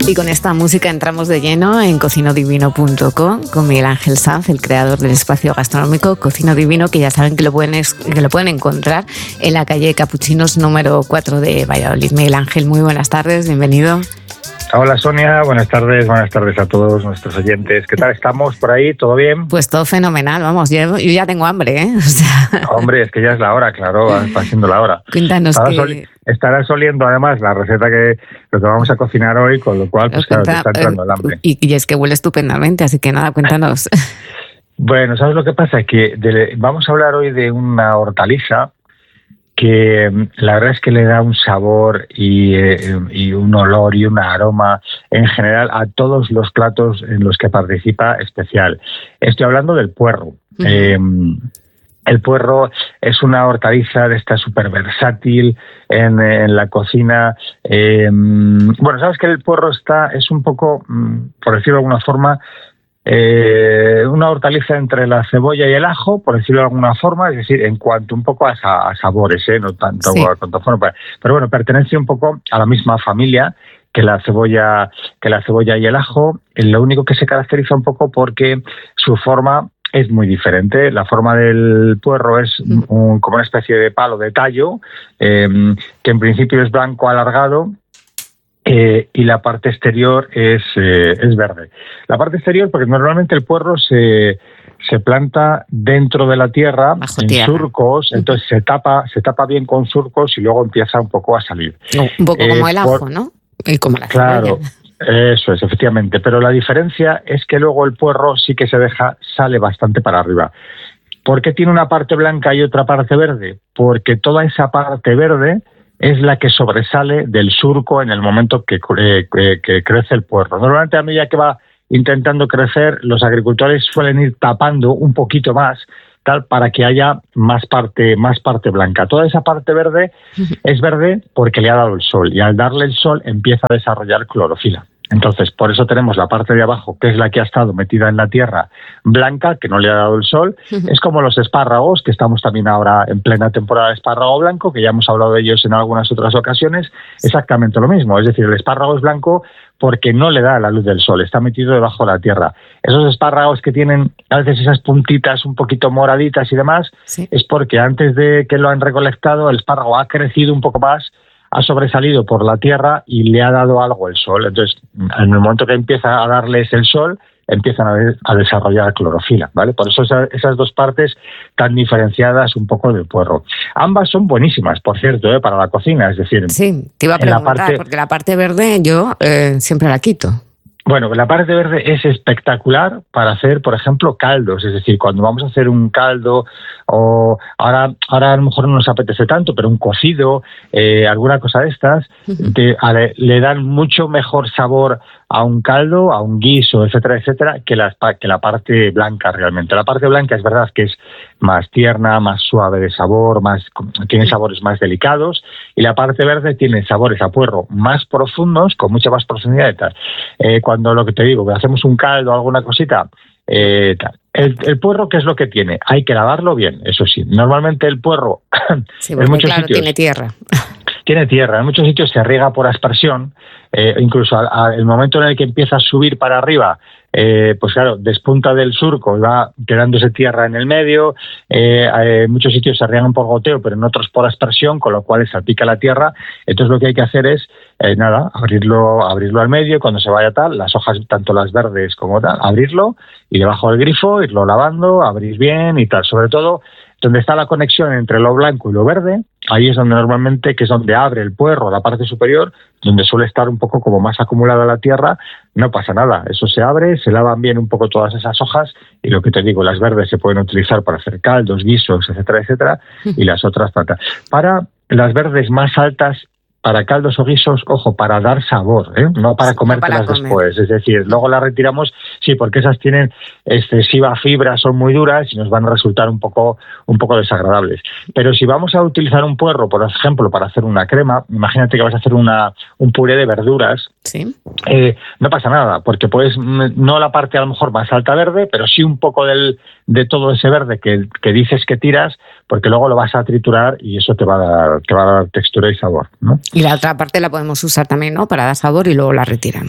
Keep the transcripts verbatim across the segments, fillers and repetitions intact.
Y con esta música entramos de lleno en cocino divino punto com con Miguel Ángel Sanz, el creador del espacio gastronómico Cocino Divino, que ya saben que lo pueden, que lo pueden encontrar en la calle Capuchinos número cuatro de Valladolid. Miguel Ángel, muy buenas tardes, bienvenido. Hola Sonia, buenas tardes, buenas tardes a todos nuestros oyentes. ¿Qué tal estamos por ahí? ¿Todo bien? Pues todo fenomenal, vamos, yo, yo ya tengo hambre, ¿eh? O sea... Hombre, es que ya es la hora, claro, va siendo la hora. Cuéntanos Estarás, que... oli- estarás oliendo además la receta que lo que vamos a cocinar hoy, con lo cual, pues claro, te está entrando el hambre. Y, y es que huele estupendamente, así que nada, cuéntanos. Bueno, ¿sabes lo que pasa? Que de, vamos a hablar hoy de una hortaliza que la verdad es que le da un sabor y, eh, y un olor y un aroma en general a todos los platos en los que participa especial. Estoy hablando del puerro. Uh-huh. Eh, el puerro es una hortaliza de esta súper versátil en, en la cocina. Eh, bueno, sabes que el puerro está es un poco, por decirlo de alguna forma, Eh, una hortaliza entre la cebolla y el ajo, por decirlo de alguna forma, es decir, en cuanto un poco a, a sabores, ¿eh? No tanto sí. a cuanto forma, pero bueno, pertenece un poco a la misma familia que la cebolla, que la cebolla y el ajo. Lo único que se caracteriza un poco porque su forma es muy diferente. La forma del puerro es un, como una especie de palo de tallo, eh, que en principio es blanco alargado. Eh, y la parte exterior es, eh, es verde. La parte exterior, porque normalmente el puerro se, se planta dentro de la tierra, bajo en tierra. surcos, entonces se tapa, se tapa bien con surcos y luego empieza un poco a salir. Un poco eh, como el ajo, por, ¿no? Y como la claro, cebolla. Eso es, efectivamente. Pero la diferencia es que luego el puerro sí que se deja, sale bastante para arriba. ¿Por qué tiene una parte blanca y otra parte verde? Porque toda esa parte verde es la que sobresale del surco en el momento que, eh, que, que crece el puerro. Normalmente a medida que va intentando crecer, los agricultores suelen ir tapando un poquito más, tal, para que haya más parte, más parte blanca. Toda esa parte verde es verde porque le ha dado el sol, y al darle el sol empieza a desarrollar clorofila. Entonces, por eso tenemos la parte de abajo, que es la que ha estado metida en la tierra, blanca, que no le ha dado el sol. Uh-huh. Es como los espárragos, que estamos también ahora en plena temporada de espárrago blanco, que ya hemos hablado de ellos en algunas otras ocasiones. Exactamente lo mismo. Es decir, el espárrago es blanco porque no le da la luz del sol, está metido debajo de la tierra. Esos espárragos que tienen a veces esas puntitas un poquito moraditas y demás, sí. Es porque antes de que lo han recolectado, el espárrago ha crecido un poco más, ha sobresalido por la tierra y le ha dado algo el sol. Entonces, en el momento que empieza a darles el sol, empiezan a, de, a desarrollar clorofila, ¿vale? Por eso esa, esas dos partes tan diferenciadas un poco del puerro. Ambas son buenísimas, por cierto, ¿eh? Para la cocina, es decir... Sí, te iba a preguntar, la parte, porque la parte verde yo eh, siempre la quito. Bueno, la parte verde es espectacular para hacer, por ejemplo, caldos. Es decir, cuando vamos a hacer un caldo, o ahora, ahora a lo mejor no nos apetece tanto, pero un cocido, eh, alguna cosa de estas, uh-huh. te, a, le, le dan mucho mejor sabor a un caldo, a un guiso, etcétera, etcétera, que la, que la parte blanca realmente. La parte blanca es verdad que es más tierna, más suave de sabor, más tiene sabores más delicados, y la parte verde tiene sabores a puerro más profundos, con mucha más profundidad y tal. Eh, cuando lo que te digo, hacemos un caldo o alguna cosita, eh, tal. El, el puerro, ¿qué es lo que tiene? Hay que lavarlo bien, eso sí. Normalmente el puerro, sí, porque, en muchos claro, sitios, tiene tierra. Tiene tierra, en muchos sitios se riega por aspersión, eh, incluso al momento en el que empieza a subir para arriba, eh, pues claro, despunta del surco y va quedándose tierra en el medio. Eh, en muchos sitios se riegan por goteo, pero en otros por aspersión, con lo cual salpica la tierra. Entonces lo que hay que hacer es, eh, nada, abrirlo, abrirlo al medio, cuando se vaya tal, las hojas, tanto las verdes como tal, abrirlo y debajo del grifo irlo lavando, abrir bien y tal. Sobre todo, donde está la conexión entre lo blanco y lo verde, ahí es donde normalmente, que es donde abre el puerro, la parte superior, donde suele estar un poco como más acumulada la tierra, no pasa nada. Eso se abre, se lavan bien un poco todas esas hojas, y lo que te digo, las verdes se pueden utilizar para hacer caldos, guisos, etcétera, etcétera, y las otras para... Para las verdes más altas, para caldos o guisos, ojo, para dar sabor, ¿eh? No para comértelas no para después. Es decir, luego las retiramos, sí, porque esas tienen excesiva fibra, son muy duras y nos van a resultar un poco, un poco desagradables. Pero si vamos a utilizar un puerro, por ejemplo, para hacer una crema, imagínate que vas a hacer una, un puré de verduras, ¿sí? eh, no pasa nada, porque puedes, no la parte a lo mejor más alta verde, pero sí un poco del, de todo ese verde que, que dices que tiras, porque luego lo vas a triturar y eso te va a dar, te va a dar textura y sabor, ¿no? Y la otra parte la podemos usar también, ¿no? Para dar sabor y luego la retiramos.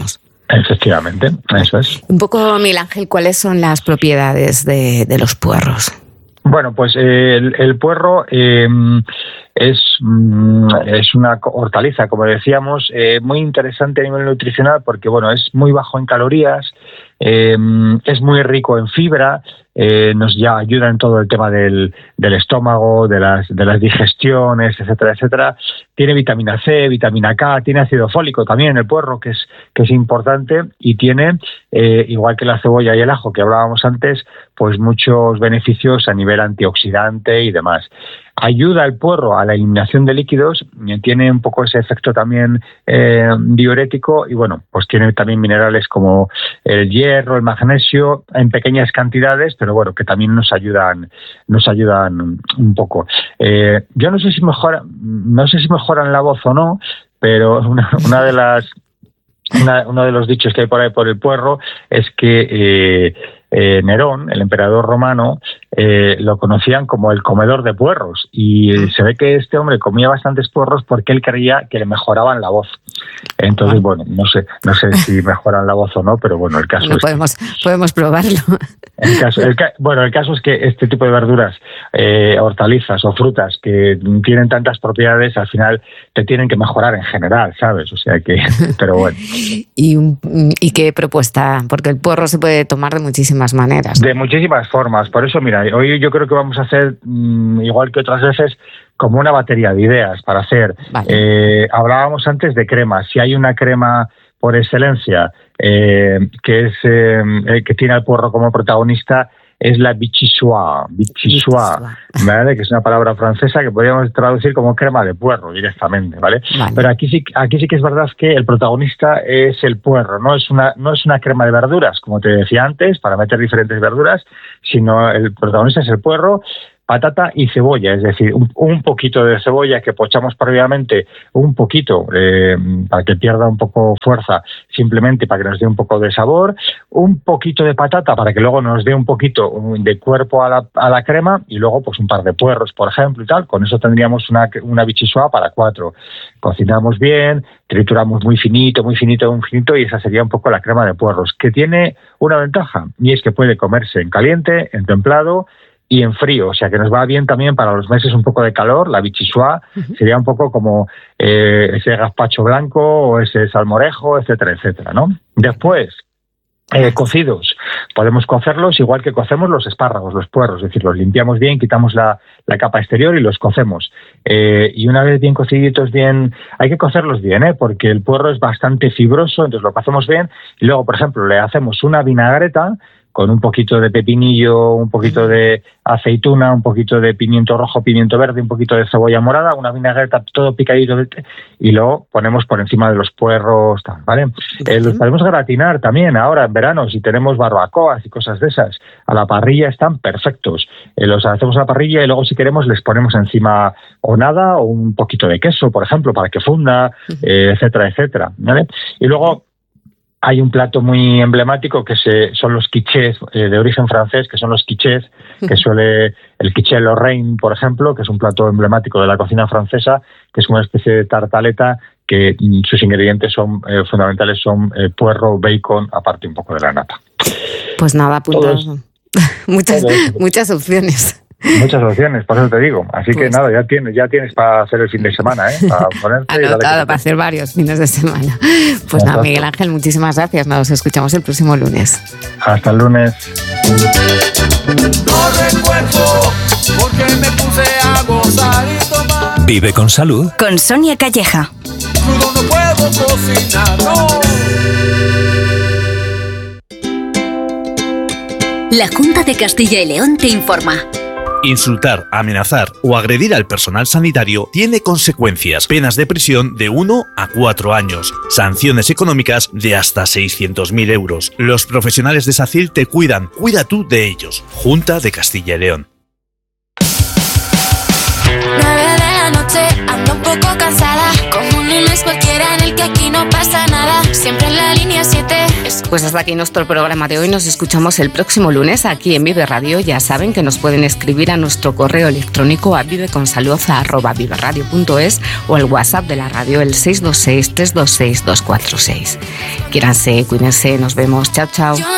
Efectivamente, eso es. Un poco, Miguel Ángel, ¿cuáles son las propiedades de, de los puerros? Bueno, pues eh, el, el puerro eh, es, es una hortaliza, como decíamos, eh, muy interesante a nivel nutricional porque, bueno, es muy bajo en calorías, eh, es muy rico en fibra, eh, nos ya ayuda en todo el tema del, del estómago, de las, de las digestiones, etcétera, etcétera. Tiene vitamina C, vitamina K, tiene ácido fólico también el puerro, que es, que es importante, y tiene, eh, igual que la cebolla y el ajo que hablábamos antes, pues muchos beneficios a nivel antioxidante y demás. Ayuda el puerro a la eliminación de líquidos, tiene un poco ese efecto también eh, diurético y bueno, pues tiene también minerales como el hierro, el magnesio en pequeñas cantidades, pero bueno, que también nos ayudan, nos ayudan un poco. Eh, yo no sé si mejoran, no sé si mejoran la voz o no, pero una, una de las Una, uno de los dichos que hay por ahí por el puerro es que eh, eh, Nerón, el emperador romano, eh, lo conocían como el comedor de puerros y eh, se ve que este hombre comía bastantes puerros porque él creía que le mejoraban la voz. Entonces, bueno, no sé, no sé si mejoran la voz o no, pero bueno, el caso bueno, es podemos, que, podemos probarlo. El caso, el, bueno, el caso es que este tipo de verduras, eh, hortalizas o frutas que tienen tantas propiedades, al final te tienen que mejorar en general, ¿sabes? O sea que, pero bueno. ¿Y, y qué propuesta? Porque el puerro se puede tomar de muchísimas maneras, ¿no? De muchísimas formas. Por eso, mira, hoy yo creo que vamos a hacer, mmm, igual que otras veces, como una batería de ideas para hacer. Vale. Eh, hablábamos antes de cremas. Si hay una crema por excelencia eh, que es eh, que tiene al puerro como protagonista, es la vichyssoise, vichyssoise, ¿vale? Que es una palabra francesa que podríamos traducir como crema de puerro directamente, ¿vale? Vale. Pero aquí sí, aquí sí que es verdad que el protagonista es el puerro, no es una, no es una crema de verduras, como te decía antes, para meter diferentes verduras, sino el protagonista es el puerro, patata y cebolla, es decir, un, un poquito de cebolla que pochamos previamente, un poquito eh, para que pierda un poco fuerza, simplemente para que nos dé un poco de sabor, un poquito de patata para que luego nos dé un poquito de cuerpo a la, a la crema y luego pues un par de puerros, por ejemplo, y tal. Con eso tendríamos una, una vichyssoise para cuatro. Cocinamos bien, trituramos muy finito, muy finito, muy finito y esa sería un poco la crema de puerros, que tiene una ventaja y es que puede comerse en caliente, en templado y en frío, o sea que nos va bien también para los meses un poco de calor. La vichyssoise uh-huh. sería un poco como eh, ese gazpacho blanco o ese salmorejo, etcétera, etcétera, ¿no? Después, eh, cocidos. Podemos cocerlos igual que cocemos los espárragos, los puerros, es decir, los limpiamos bien, quitamos la, la capa exterior y los cocemos. Eh, y una vez bien cociditos, bien, hay que cocerlos bien, ¿eh? Porque el puerro es bastante fibroso, entonces lo cocemos bien y luego, por ejemplo, le hacemos una vinagreta con un poquito de pepinillo, un poquito de aceituna, un poquito de pimiento rojo, pimiento verde, un poquito de cebolla morada, una vinagreta, todo picadito, y luego ponemos por encima de los puerros, ¿vale? Eh, los podemos gratinar también ahora en verano, si tenemos barbacoas y cosas de esas. A la parrilla están perfectos. Eh, los hacemos a la parrilla y luego, si queremos, les ponemos encima o nada o un poquito de queso, por ejemplo, para que funda, eh, etcétera, etcétera, ¿vale? Y luego hay un plato muy emblemático que se, son los quichés, eh, de origen francés, que son los quichés, que suele, el quiché Lorraine, por ejemplo, que es un plato emblemático de la cocina francesa, que es una especie de tartaleta que mm, sus ingredientes son eh, fundamentales, son eh, puerro, bacon, aparte un poco de la nata. Pues nada, apuntado. muchas, muchas opciones. Muchas opciones, por eso te digo. Así pues, que nada, ya tienes, ya tienes para hacer el fin de semana, ¿eh? Para ponerte anotado, para hacer varios fines de semana. Pues Exacto. nada, Miguel Ángel, muchísimas gracias. Nos escuchamos el próximo lunes. Hasta el lunes. No recuerdo por qué me puse a gozar y tomar. Vive con salud. Con Sonia Calleja. Crudo no puedo cocinar, no. La Junta de Castilla y León te informa. Insultar, amenazar o agredir al personal sanitario tiene consecuencias. Penas de prisión de uno a cuatro años. Sanciones económicas de hasta seiscientos mil euros. Los profesionales de SACIL te cuidan. Cuida tú de ellos. Junta de Castilla y León. nueve de la noche, ando un poco cansada. Como un que no es cualquiera, en el que aquí no pasa nada. Siempre en la línea siete. Pues hasta aquí nuestro programa de hoy. Nos escuchamos el próximo lunes aquí en Vive Radio. Ya saben que nos pueden escribir a nuestro correo electrónico a viveconsalud arroba viveradio punto es o el WhatsApp de la radio el seis dos seis, tres dos seis, dos cuatro seis. Quiéranse, cuídense, nos vemos. Chao, chao.